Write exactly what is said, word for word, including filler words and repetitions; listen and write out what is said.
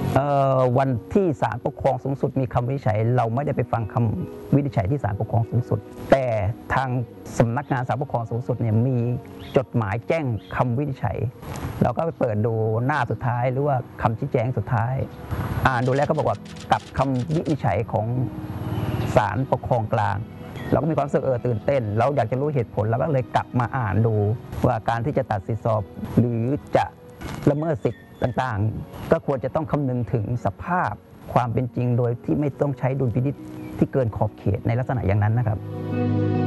วันที่ศาลปกครองสูงสุดมีคำวินิจฉัยเราไม่ได้ไปฟังคำวินิจฉัยที่ศาลปกครองสูงสุดแต่ทางสำนักงานศาลปกครองสูงสุดเนี่ยมีจดหมายแจ้งคำวินิจฉัยเราก็ไปเปิดดูหน้าสุดท้ายหรือว่าคำชี้แจงสุดท้ายอ่านดูแล้วก็บอกว่ากับคำวินิจฉัยของศาลปกครองกลางเราก็มีความรู้สึกเออตื่นเต้นเราอยากจะรู้เหตุผลเราก็เลยกลับมาอ่านดูว่าการที่จะตัดสิทธิสอบหรือจะละเมิดสิทธิต่างๆก็ควรจะต้องคำนึงถึงสภาพความเป็นจริงโดยที่ไม่ต้องใช้ดุลพินิจที่เกินขอบเขตในลักษณะอย่างนั้นนะครับ